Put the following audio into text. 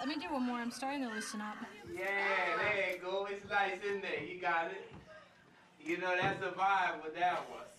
Let me do one more. I'm starting to loosen up. Yeah, there you go. It's nice in there. You got it. You know, that's a vibe with that one.